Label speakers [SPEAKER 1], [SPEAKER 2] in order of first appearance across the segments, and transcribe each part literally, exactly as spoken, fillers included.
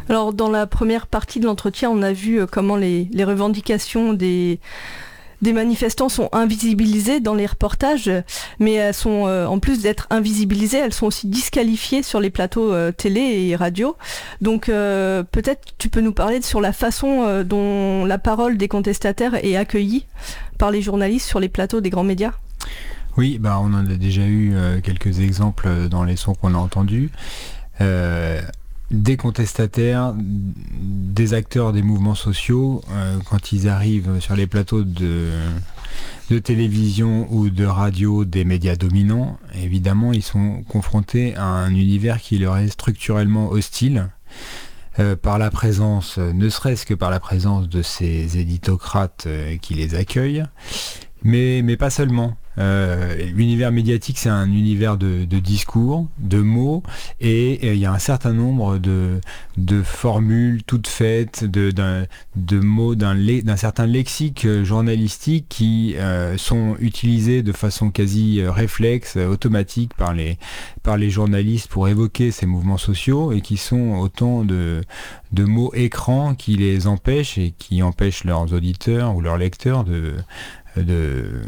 [SPEAKER 1] Alors dans la première partie de l'entretien, on a vu comment les, les revendications des, des manifestants sont invisibilisées dans les reportages, mais elles sont, euh, en plus d'être invisibilisées, elles sont aussi disqualifiées sur les plateaux euh, télé et radio. Donc euh, peut-être tu peux nous parler sur la façon euh, dont la parole des contestataires est accueillie par les journalistes sur les plateaux des grands médias ?
[SPEAKER 2] Oui, bah on en a déjà eu euh, quelques exemples dans les sons qu'on a entendus. Euh, des contestataires, des acteurs des mouvements sociaux, euh, quand ils arrivent sur les plateaux de, de télévision ou de radio des médias dominants, évidemment, ils sont confrontés à un univers qui leur est structurellement hostile, euh, par la présence, ne serait-ce que par la présence de ces éditocrates euh, qui les accueillent, mais, mais pas seulement. Euh, l'univers médiatique, c'est un univers de, de discours, de mots, et il y a un certain nombre de, de formules toutes faites, de, d'un, de mots d'un, d'un certain lexique journalistique qui euh, sont utilisés de façon quasi réflexe, automatique par les, par les journalistes pour évoquer ces mouvements sociaux, et qui sont autant de, de mots écrans qui les empêchent et qui empêchent leurs auditeurs ou leurs lecteurs de... de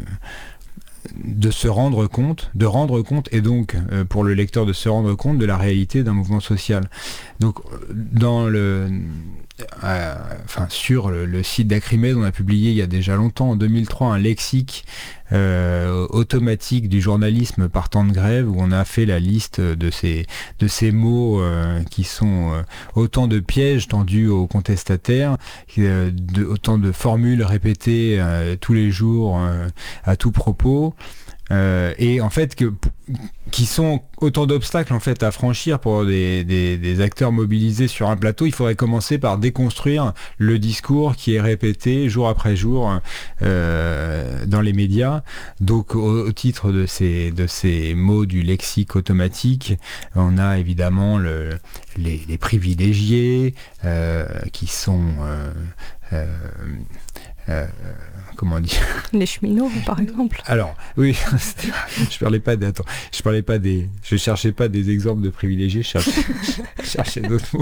[SPEAKER 2] de se rendre compte, de rendre compte, et donc euh, pour le lecteur de se rendre compte de la réalité d'un mouvement social. Donc dans le, euh, enfin sur le, le site d'Acrimed, on a publié il y a déjà longtemps, en deux mille trois, un lexique euh, automatique du journalisme par temps de grève, où on a fait la liste de ces de ces mots euh, qui sont euh, autant de pièges tendus aux contestataires, euh, de, autant de formules répétées euh, tous les jours euh, à tout propos. Euh, et en fait que, qui sont autant d'obstacles en fait à franchir pour des, des, des acteurs mobilisés sur un plateau. Il faudrait commencer par déconstruire le discours qui est répété jour après jour euh, dans les médias. Donc au, au titre de ces, de ces mots du lexique automatique, on a évidemment le, les, les privilégiés euh, qui sont euh, euh, euh, comment dire ?
[SPEAKER 1] Les cheminots, par exemple.
[SPEAKER 2] Alors, oui, je parlais pas des, attends, je parlais pas des, je cherchais pas des exemples de privilégiés, je cherchais, je cherchais d'autres mots.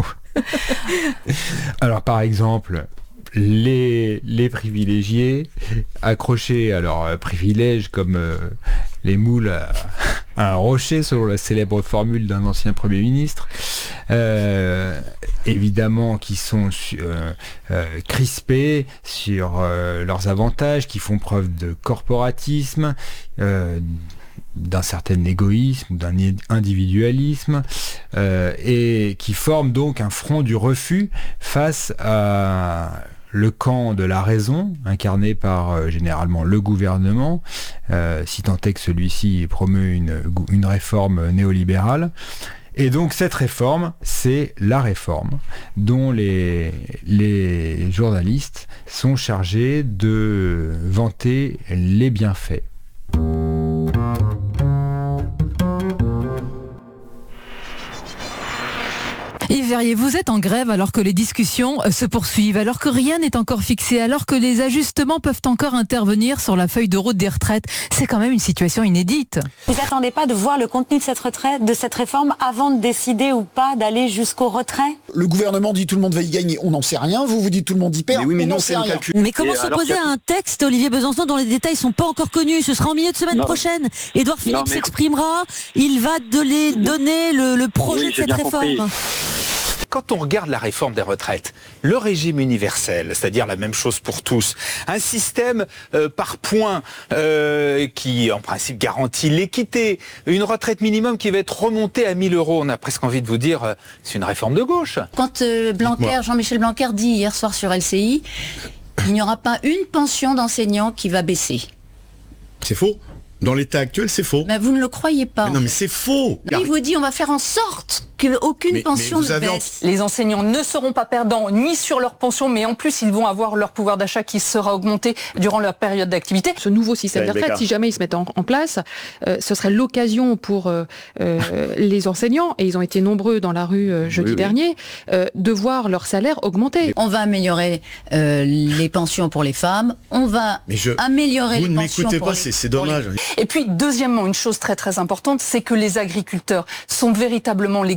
[SPEAKER 2] Alors, par exemple, les, les privilégiés accrochés à leurs privilèges comme euh, les moules à, à un rocher, selon la célèbre formule d'un ancien Premier ministre, euh, évidemment qui sont euh, euh, crispés sur euh, leurs avantages, qui font preuve de corporatisme, euh, d'un certain égoïsme ou d'un individualisme, euh, et qui forment donc un front du refus face à le camp de la raison, incarné par euh, généralement le gouvernement, euh, si tant est que celui-ci promeut une, une réforme néolibérale. Et donc cette réforme, c'est la réforme dont les, les journalistes sont chargés de vanter les bienfaits.
[SPEAKER 3] Yves Verrier, vous êtes en grève alors que les discussions se poursuivent, alors que rien n'est encore fixé, alors que les ajustements peuvent encore intervenir sur la feuille de route des retraites. C'est quand même une situation inédite.
[SPEAKER 4] Vous n'attendez pas de voir le contenu de cette retraite, de cette réforme avant de décider ou pas d'aller jusqu'au retrait ?
[SPEAKER 5] Le gouvernement dit tout le monde va y gagner, on n'en sait rien. Vous vous dites tout le monde y perd,
[SPEAKER 6] mais oui, mais
[SPEAKER 5] on
[SPEAKER 6] non,
[SPEAKER 5] n'en sait rien.
[SPEAKER 7] Mais comment s'opposer à un texte, Olivier Besançon, dont les détails ne sont pas encore connus ? Ce sera en milieu de semaine non. prochaine. Édouard Philippe non, mais... s'exprimera, il va de les donner le, le projet oui, de cette réforme. Compris.
[SPEAKER 6] Quand on regarde la réforme des retraites, le régime universel, c'est-à-dire la même chose pour tous, un système euh, par points euh, qui en principe garantit l'équité, une retraite minimum qui va être remontée à mille euros, on a presque envie de vous dire euh, c'est une réforme de gauche.
[SPEAKER 4] Quand euh, Blanquer, Jean-Michel Blanquer dit hier soir sur L C I, il n'y aura pas une pension d'enseignant qui va baisser.
[SPEAKER 8] C'est faux. Dans l'état actuel, c'est faux.
[SPEAKER 4] Mais vous ne le croyez pas.
[SPEAKER 8] Mais non, mais c'est faux.
[SPEAKER 4] Il vous dit on va faire en sorte qu'aucune mais, pension mais ne baisse.
[SPEAKER 9] En... Les enseignants ne seront pas perdants ni sur leur pension, mais en plus ils vont avoir leur pouvoir d'achat qui sera augmenté durant leur période d'activité.
[SPEAKER 10] Ce nouveau système de retraite, si jamais il se met en, en place, euh, ce serait l'occasion pour euh, euh, les enseignants, et ils ont été nombreux dans la rue euh, jeudi oui, oui. dernier, euh, de voir leur salaire augmenter.
[SPEAKER 4] On va améliorer euh, les pensions pour les femmes, on va je... améliorer
[SPEAKER 8] vous
[SPEAKER 4] les pensions pour les...
[SPEAKER 8] Vous ne m'écoutez pas, c'est, c'est dommage.
[SPEAKER 9] Les... Et puis, deuxièmement, une chose très très importante, c'est que les agriculteurs sont véritablement les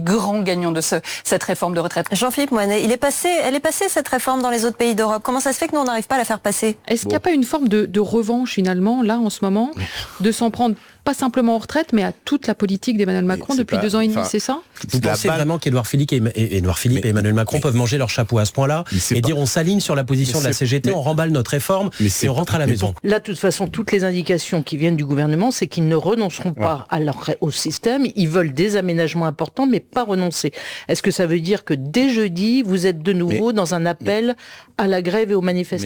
[SPEAKER 9] grands gagnants de ce, cette réforme de retraite.
[SPEAKER 11] Jean-Philippe Moinet, il est passé, elle est passée cette réforme dans les autres pays d'Europe. Comment ça se fait que nous, on n'arrive pas à la faire passer ?
[SPEAKER 10] Est-ce bon. qu'il n'y a pas une forme de, de revanche finalement, là, en ce moment, de s'en prendre pas simplement en retraite, mais à toute la politique d'Emmanuel Macron depuis pas, deux ans et demi, c'est ça ?
[SPEAKER 12] Vous pensez balle... vraiment qu'Édouard Philippe et, et, Édouard Philippe mais, et Emmanuel Macron mais, peuvent manger leur chapeau à ce point-là et pas... dire on s'aligne sur la position de la C G T, mais, on remballe notre réforme et on rentre à la maison.
[SPEAKER 13] Là, de toute façon, toutes les indications qui viennent du gouvernement, c'est qu'ils ne renonceront pas ouais. à leur, au système. Ils veulent des aménagements importants, mais pas renoncer. Est-ce que ça veut dire que dès jeudi, vous êtes de nouveau mais, dans un appel mais, à la grève et aux manifestations ?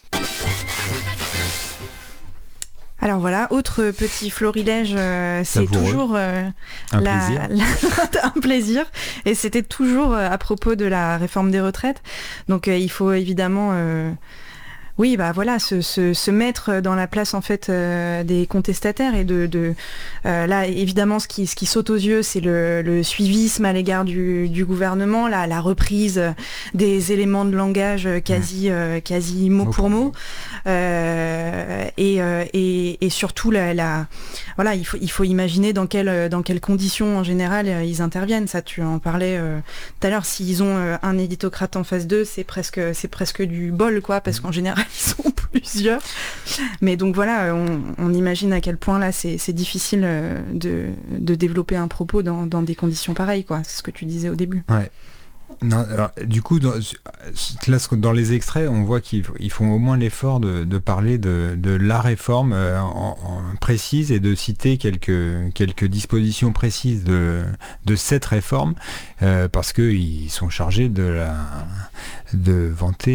[SPEAKER 14] Alors voilà, autre petit florilège, euh, c'est toujours euh,
[SPEAKER 2] un,
[SPEAKER 14] la,
[SPEAKER 2] plaisir.
[SPEAKER 14] La, un plaisir, et c'était toujours euh, à propos de la réforme des retraites. Donc euh, il faut évidemment, euh, oui, bah voilà, se, se, se mettre dans la place en fait euh, des contestataires et de, de euh, là évidemment ce qui, ce qui saute aux yeux, c'est le, le suivisme à l'égard du, du gouvernement, la, la reprise des éléments de langage quasi, euh, quasi mot pour mot. Euh, et, euh, et, et surtout la, la voilà il faut il faut imaginer dans quelles dans quelles conditions en général euh, ils interviennent. Ça, tu en parlais euh, tout à l'heure. S'ils ont euh, un éditocrate en face d'eux, c'est presque c'est presque du bol, quoi, parce qu'en général ils sont plusieurs. Mais donc voilà, on, on imagine à quel point là c'est, c'est difficile euh, de, de développer un propos dans, dans des conditions pareilles, quoi. C'est ce que tu disais au début.
[SPEAKER 2] Ouais. Non, alors, du coup, dans, là, dans les extraits, on voit qu'ils ils font au moins l'effort de, de parler de, de la réforme euh, en, en précise et de citer quelques, quelques dispositions précises de, de cette réforme, euh, parce qu'ils sont chargés de, la, de vanter